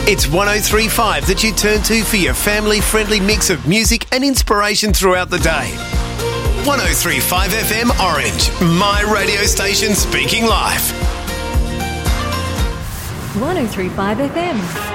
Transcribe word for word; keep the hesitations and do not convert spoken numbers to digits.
It's one oh three point five that you turn to for your family-friendly mix of music and inspiration throughout the day. one oh three point five F M Orange, my radio station speaking live. one oh three point five F M.